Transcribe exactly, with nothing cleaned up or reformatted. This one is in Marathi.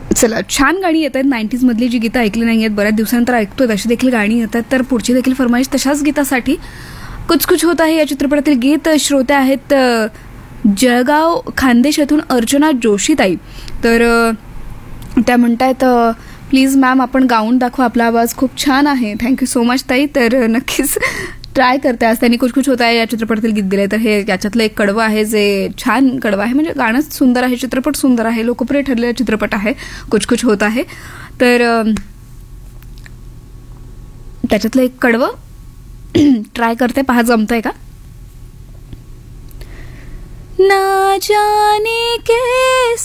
चला, छान गाणी येत आहेत. नाईन्टीज मधली जी गीतं ऐकली नाही आहेत, बऱ्याच दिवसानंतर ऐकतोय तशी देखील गाणी येतात. तर पुढची देखील फरमाईश तशाच गीतासाठी. कुछ कुछ होता है या चित्रपटातील गीत. श्रोते आहेत अ, जळगाव खानदेश येथून अर्चना जोशीताई. तर अ, त्या म्हणतायत अ, प्लीज मॅम आपण गाऊन दाखवा, आपला आवाज खूप छान आहे. थँक्यू सो मच ताई. तर अ, नक्कीच ट्राय करते. आज त्यांनी कुछ कुछ होता है या चित्रपटातील गीत दिले. तर हे याच्यातलं एक कडवं आहे जे छान कडवं आहे. म्हणजे गाणं सुंदर आहे, चित्रपट सुंदर आहे, लोकप्रिय ठरलेला चित्रपट आहे कुछ कुछ होता है. तर अ, त्याच्यातलं एक कडवं ट्राय करते, पहा जमतंय का. ना जाने कैसे